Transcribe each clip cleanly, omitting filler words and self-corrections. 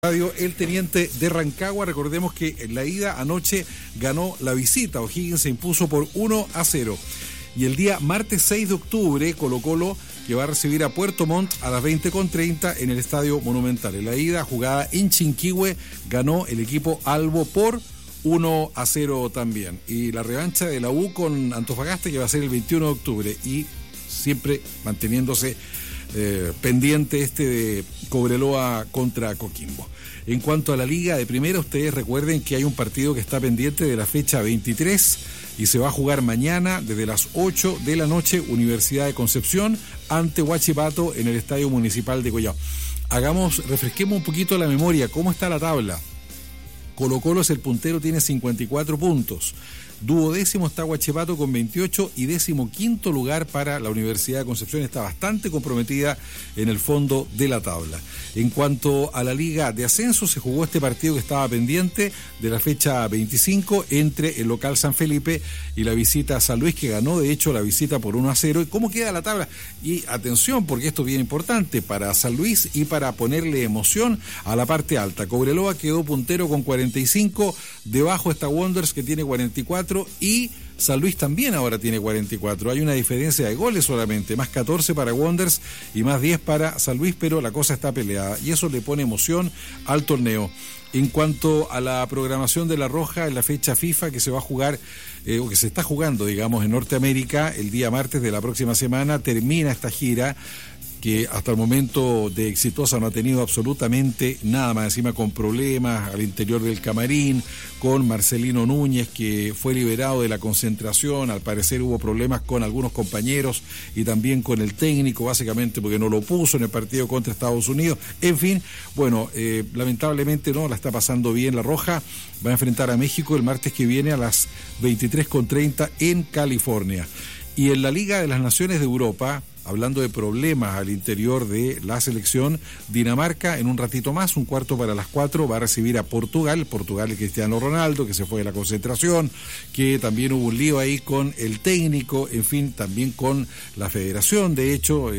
Radio El Teniente de Rancagua. Recordemos que en la ida anoche ganó la visita. O'Higgins se impuso por 1-0. Y el día martes 6 de octubre, Colo-Colo, que va a recibir a Puerto Montt a las 20:30 en el Estadio Monumental. En la ida, jugada en Chinquihue, ganó el equipo Albo por 1-0 también. Y la revancha de la U con Antofagasta, que va a ser el 21 de octubre. Y siempre manteniéndose pendiente de Cobreloa contra Coquimbo. En cuanto a la Liga de Primera, ustedes recuerden que hay un partido que está pendiente de la fecha 23 y se va a jugar mañana desde las 8 de la noche, Universidad de Concepción ante Huachipato en el Estadio Municipal de Collao. Refresquemos un poquito la memoria. ¿Cómo está la tabla? Colo-Colo es el puntero, tiene 54 puntos. Duodécimo está Huachipato con 28 y 15º lugar para la Universidad de Concepción. Está bastante comprometida en el fondo de la tabla. En cuanto a la Liga de Ascenso, se jugó este partido que estaba pendiente de la fecha 25 entre el local San Felipe y la visita a San Luis, que ganó de hecho la visita por 1-0. ¿Y cómo queda la tabla? Y atención, porque esto es bien importante para San Luis y para ponerle emoción a la parte alta. Cobreloa quedó puntero con 45, debajo está Wanderers que tiene 44 y San Luis también ahora tiene 44. Hay una diferencia de goles solamente, más 14 para Wanderers y más 10 para San Luis, pero la cosa está peleada y eso le pone emoción al torneo. En cuanto a la programación de La Roja en la fecha FIFA que se va a jugar, o que se está jugando, digamos, en Norteamérica, el día martes de la próxima semana termina esta gira, que hasta el momento de exitosa no ha tenido absolutamente nada, más encima con problemas al interior del camarín, con Marcelino Núñez, que fue liberado de la concentración. Al parecer hubo problemas con algunos compañeros y también con el técnico, básicamente porque no lo puso en el partido contra Estados Unidos. En fin, bueno, lamentablemente no la está pasando bien La Roja. Va a enfrentar a México el martes que viene a las 23:30 en California. Y en la Liga de las Naciones de Europa, hablando de problemas al interior de la selección, Dinamarca en un ratito más, 3:45, va a recibir a Portugal. Portugal, el Cristiano Ronaldo, que se fue de la concentración, que también hubo un lío ahí con el técnico, en fin, también con la federación, de hecho,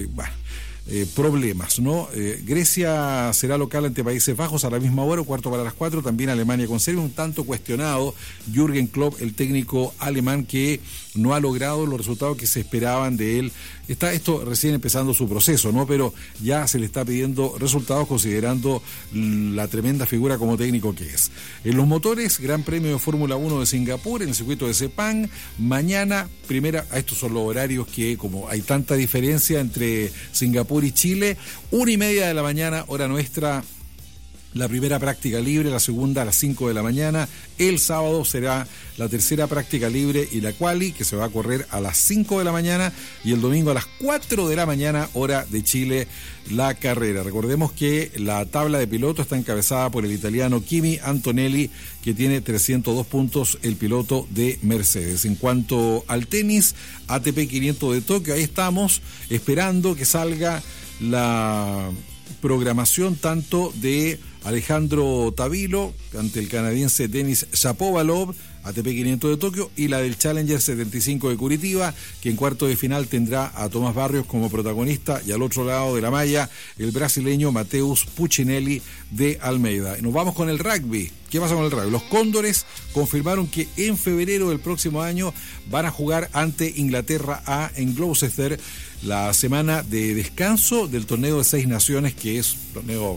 problemas, ¿no? Grecia será local ante Países Bajos a la misma hora, 3:45, también Alemania con Serbia. Un tanto cuestionado Jürgen Klopp, el técnico alemán, que no ha logrado los resultados que se esperaban de él. Está esto recién empezando su proceso, ¿no? Pero ya se le está pidiendo resultados considerando la tremenda figura como técnico que es. En los motores, Gran Premio de Fórmula 1 de Singapur en el circuito de Sepang. Mañana, estos son los horarios que, como hay tanta diferencia entre Singapur y Chile, 1:30 de la mañana, hora nuestra, la primera práctica libre, la segunda a las 5 de la mañana. El sábado será la tercera práctica libre y la quali, que se va a correr a las 5 de la mañana, y el domingo a las 4 de la mañana, hora de Chile, la carrera. Recordemos que la tabla de piloto está encabezada por el italiano Kimi Antonelli, que tiene 302 puntos, el piloto de Mercedes. En cuanto al tenis, ATP 500 de Tokio, ahí estamos esperando que salga la programación tanto de Alejandro Tavilo ante el canadiense Denis Shapovalov, ATP 500 de Tokio, y la del Challenger 75 de Curitiba, que en cuarto de final tendrá a Tomás Barrios como protagonista, y al otro lado de la malla el brasileño Mateus Puccinelli de Almeida. Nos vamos con el rugby. ¿Qué pasa con el rugby? Los Cóndores confirmaron que en febrero del próximo año van a jugar ante Inglaterra en Gloucester, la semana de descanso del torneo de 6 naciones, que es un torneo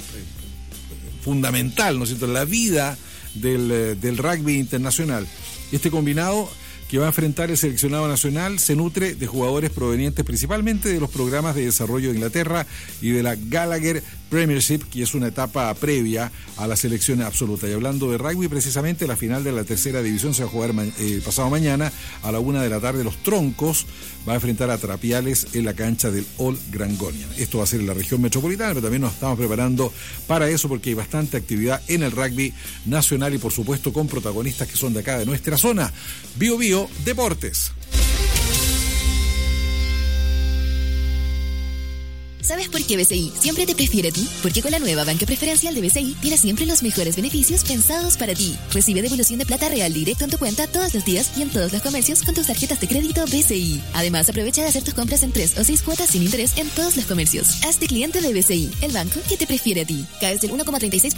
fundamental, ¿no es cierto?, en la vida del rugby internacional. Este combinado que va a enfrentar el seleccionado nacional se nutre de jugadores provenientes principalmente de los programas de desarrollo de Inglaterra y de la Gallagher Premiership, que es una etapa previa a la selección absoluta. Y hablando de rugby, precisamente la final de la tercera división se va a jugar pasado mañana a la 1 de la tarde. Los Troncos va a enfrentar a Trapiales en la cancha del Old Grangonian. Esto va a ser en la región metropolitana, pero también nos estamos preparando para eso porque hay bastante actividad en el rugby nacional y por supuesto con protagonistas que son de acá, de nuestra zona. Bio Bio Deportes. ¿Sabes por qué BCI siempre te prefiere a ti? Porque con la nueva banca preferencial de BCI tienes siempre los mejores beneficios pensados para ti. Recibe devolución de plata real directo en tu cuenta todos los días y en todos los comercios con tus tarjetas de crédito BCI. Además, aprovecha de hacer tus compras en 3 o 6 cuotas sin interés en todos los comercios. Hazte cliente de BCI, el banco que te prefiere a ti. Caes del 1,36%